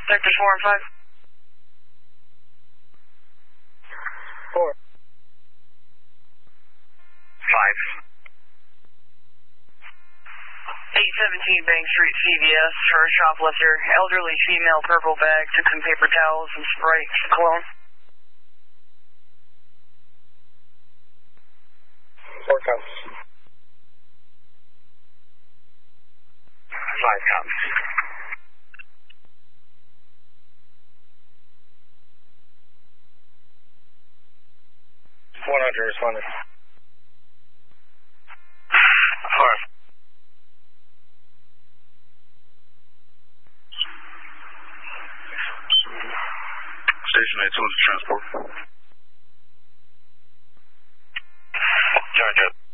Sector 4 and 5. 4. 5. 817 Bank Street, CVS, for a shoplifter, elderly female, purple bag, took some paper towels, some Sprite, cologne. 4 counts. 5 counts. Responded. 4. Station 8 to transport. Charge up.